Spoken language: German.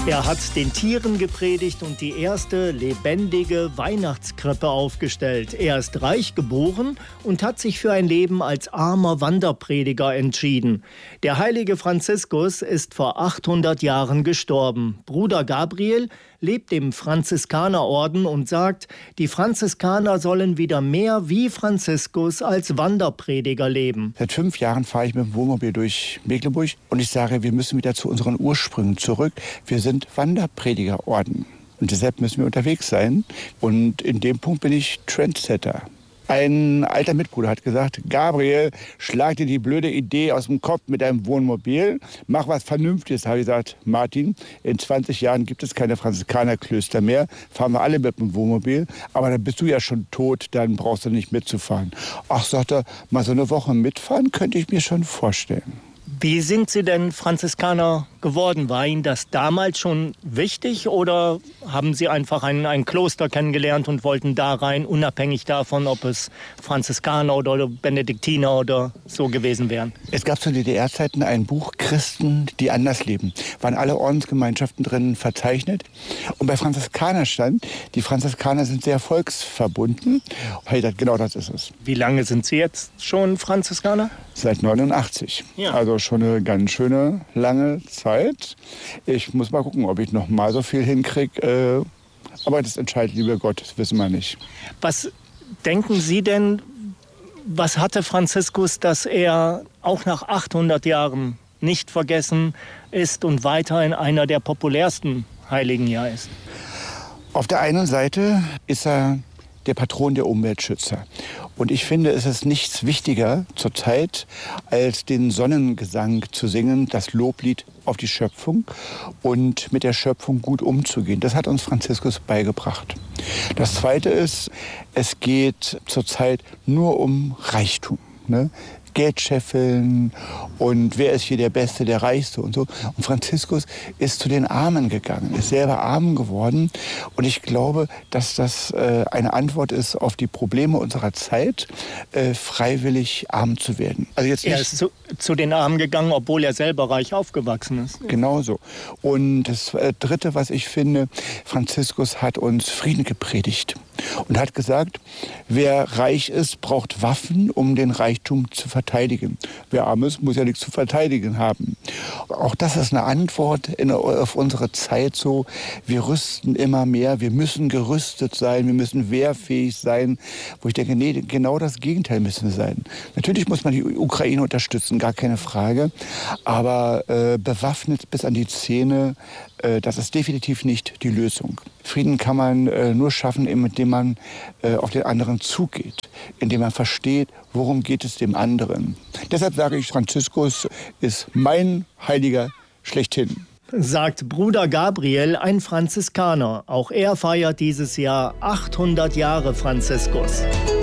Er hat den Tieren gepredigt und die erste lebendige Weihnachtskrippe aufgestellt. Er ist reich geboren und hat sich für ein Leben als armer Wanderprediger entschieden. Der heilige Franziskus ist vor 800 Jahren gestorben. Bruder Gabriel lebt im Franziskanerorden und sagt, die Franziskaner sollen wieder mehr wie Franziskus als Wanderprediger leben. Seit 5 Jahren fahre ich mit dem Wohnmobil durch Mecklenburg und ich sage, wir müssen wieder zu unseren Ursprüngen zurück. Wir sind Wanderpredigerorden und deshalb müssen wir unterwegs sein. Und in dem Punkt bin ich Trendsetter. Ein alter Mitbruder hat gesagt, Gabriel, schlag dir die blöde Idee aus dem Kopf mit deinem Wohnmobil, mach was Vernünftiges. Da habe ich gesagt, Martin, in 20 Jahren gibt es keine Franziskanerklöster mehr, fahren wir alle mit dem Wohnmobil, aber dann bist du ja schon tot, dann brauchst du nicht mitzufahren. Ach, sagt er, mal so eine Woche mitfahren könnte ich mir schon vorstellen. Wie sind Sie denn Franziskaner geworden? War Ihnen das damals schon wichtig oder haben Sie einfach ein Kloster kennengelernt und wollten da rein, unabhängig davon, ob es Franziskaner oder Benediktiner oder so gewesen wären? Es gab zu DDR-Zeiten ein Buch, Christen, die anders leben. Waren alle Ordensgemeinschaften drin verzeichnet. Und bei Franziskaner stand, die Franziskaner sind sehr volksverbunden. Genau das ist es. Wie lange sind Sie jetzt schon Franziskaner? Seit 89. Ja. Also schon eine ganz schöne lange Zeit. Ich muss mal gucken, ob ich noch mal so viel hinkriege. Aber das entscheidet lieber Gott, das wissen wir nicht. Was denken Sie denn, was hatte Franziskus, dass er auch nach 800 Jahren nicht vergessen ist und weiterhin einer der populärsten Heiligen ja ist? Auf der einen Seite ist er der Patron der Umweltschützer. Und ich finde, es ist nichts wichtiger zurzeit, als den Sonnengesang zu singen, das Loblied auf die Schöpfung und mit der Schöpfung gut umzugehen. Das hat uns Franziskus beigebracht. Das Zweite ist, es geht zurzeit nur um Reichtum, ne? Geld scheffeln und wer ist hier der Beste, der Reichste und so. Und Franziskus ist zu den Armen gegangen, ist selber arm geworden. Und ich glaube, dass das eine Antwort ist auf die Probleme unserer Zeit, freiwillig arm zu werden. Also jetzt er ist zu den Armen gegangen, obwohl er selber reich aufgewachsen ist. Genau so. Und das Dritte, was ich finde, Franziskus hat uns Frieden gepredigt und hat gesagt, wer reich ist, braucht Waffen, um den Reichtum zu verteidigen. Wer arm ist, muss ja nichts zu verteidigen haben. Auch das ist eine Antwort auf unsere Zeit so. Wir rüsten immer mehr, wir müssen gerüstet sein, wir müssen wehrfähig sein. Wo ich denke, nee, genau das Gegenteil müssen wir sein. Natürlich muss man die Ukraine unterstützen, gar keine Frage. Aber bewaffnet bis an die Zähne, das ist definitiv nicht die Lösung. Frieden kann man nur schaffen, indem man auf den anderen zugeht, indem man versteht, worum geht es dem anderen. Deshalb sage ich, Franziskus ist mein Heiliger schlechthin. Sagt Bruder Gabriel, ein Franziskaner. Auch er feiert dieses Jahr 800 Jahre Franziskus.